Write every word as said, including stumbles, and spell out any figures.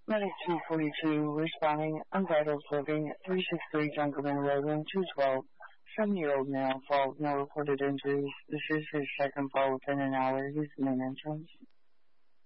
Medic two forty-two responding, unbridled flipping, three six three Junkerman Road, room two twelve, seventy-year-old male, fall, no reported injuries. This is his second fall within an hour. He's in an entrance.